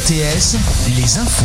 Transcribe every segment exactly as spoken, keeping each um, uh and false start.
R T S, les infos.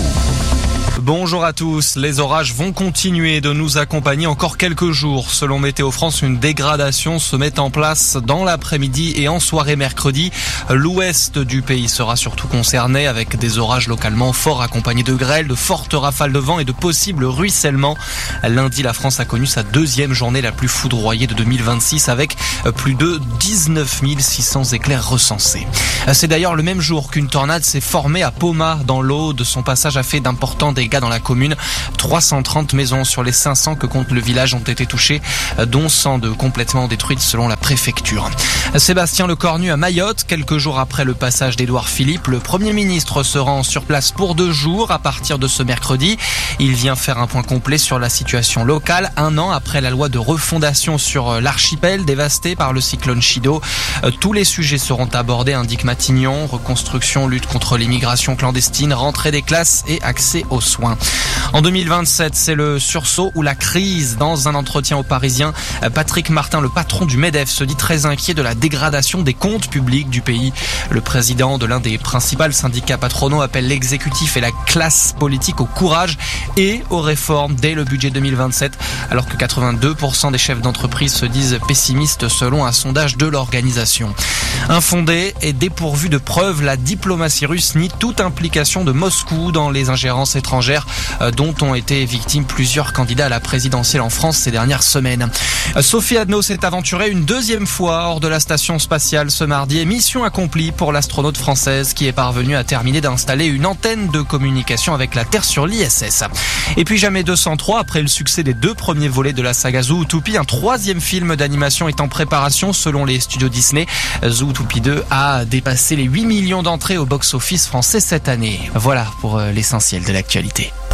Bonjour à tous. Les orages vont continuer de nous accompagner encore quelques jours. Selon Météo France, une dégradation se met en place dans l'après-midi et en soirée mercredi. L'ouest du pays sera surtout concerné avec des orages localement forts accompagnés de grêles, de fortes rafales de vent et de possibles ruissellements. Lundi, la France a connu sa deuxième journée la plus foudroyée de deux mille vingt-six avec plus de dix-neuf mille six cents éclairs recensés. C'est d'ailleurs le même jour qu'une tornade s'est formée à Poma dans l'Aude. Son passage a fait d'importants dégâts dans la commune. trois cent trente maisons sur les cinq cents que compte le village ont été touchées, dont cent de complètement détruites selon la préfecture. Sébastien Lecornu à Mayotte, quelques jours après le passage d'Édouard Philippe, le Premier ministre se rend sur place pour deux jours à partir de ce mercredi. Il vient faire un point complet sur la situation locale, un an après la loi de refondation sur l'archipel dévasté par le cyclone Chido. Tous les sujets seront abordés, indique Matignon: reconstruction, lutte contre l'immigration clandestine, rentrée des classes et accès aux soins. En deux mille vingt-sept, c'est le sursaut ou la crise. Dans un entretien aux Parisiens, Patrick Martin, le patron du MEDEF, se dit très inquiet de la dégradation des comptes publics du pays. Le président de l'un des principaux syndicats patronaux appelle l'exécutif et la classe politique au courage et aux réformes dès le budget deux mille vingt-sept, alors que quatre-vingt-deux pour cent des chefs d'entreprise se disent pessimistes selon un sondage de l'organisation. Infondée et dépourvue de preuves, la diplomatie russe nie toute implication de Moscou dans les ingérences étrangères dont ont été victimes plusieurs candidats à la présidentielle en France ces dernières semaines. Sophie Adno s'est aventurée une deuxième fois hors de la station spatiale ce mardi et mission accomplie pour l'astronaute française qui est parvenue à terminer d'installer une antenne de communication avec la Terre sur l'I S S. Et puis Jamais deux cent trois, après le succès des deux premiers volets de la saga Zootopie, un troisième film d'animation est en préparation selon les studios Disney. Zootopie deux a dépassé les huit millions d'entrées au box-office français cette année. Voilà pour l'essentiel de l'actualité.